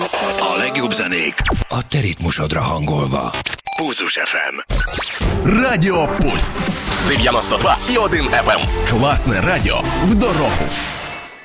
A legjobb zenék a te ritmusodra hangolva. Pulzus FM. Радіо Пульс. 92,1 FM. Класне радіо в дорогу.